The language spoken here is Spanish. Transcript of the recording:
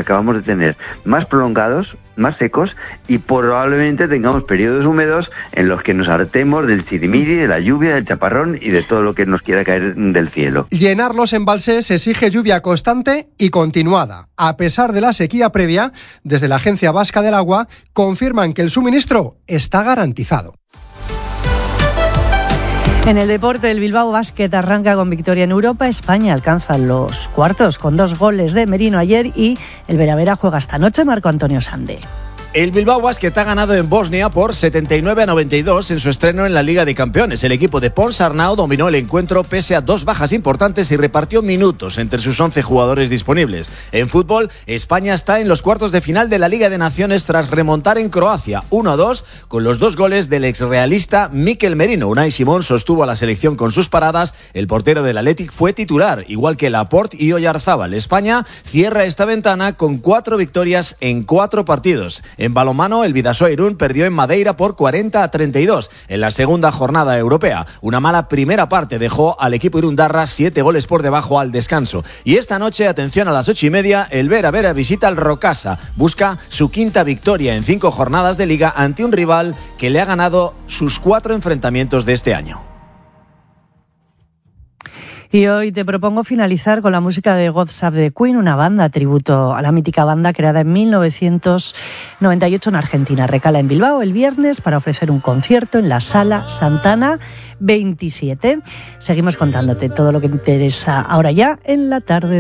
que acabamos de tener más prolongados, más secos, y probablemente tengamos periodos húmedos en los que nos hartemos del chirimiri, de la lluvia, del chaparrón y de todo lo que nos quiera caer del cielo. Llenar los embalses exige lluvia constante y continuada. A pesar de la sequía previa, desde la Agencia Vasca del Agua confirman que el suministro está garantizado. En el deporte, el Bilbao Basket arranca con victoria en Europa. España alcanza los cuartos con 2 goles de Merino ayer y el Bera juega esta noche. Marco Antonio Sande. El Bilbao Basket ha ganado en Bosnia por 79-92 en su estreno en la Liga de Campeones. El equipo de Pons Arnau dominó el encuentro pese a 2 bajas importantes y repartió minutos entre sus 11 jugadores disponibles. En fútbol, España está en los cuartos de final de la Liga de Naciones tras remontar en Croacia 1-2 con los 2 goles del exrealista Mikel Merino. Unai Simón sostuvo a la selección con sus paradas. El portero del Athletic fue titular, igual que Laporte y Oyarzábal. España cierra esta ventana con 4 victorias en 4 partidos. En balonmano, el Bidasoa Irún perdió en Madeira por 40-32 en la segunda jornada europea. Una mala primera parte dejó al equipo irundarra 7 goles por debajo al descanso. Y esta noche, atención, a las 8:30, el Vera visita al Rocasa. Busca su 5ª victoria en 5 jornadas de liga ante un rival que le ha ganado sus 4 enfrentamientos de este año. Y hoy te propongo finalizar con la música de God Save the Queen, una banda tributo a la mítica banda creada en 1998 en Argentina. Recala en Bilbao el viernes para ofrecer un concierto en la Sala Santana 27. Seguimos contándote todo lo que te interesa ahora ya en la tarde.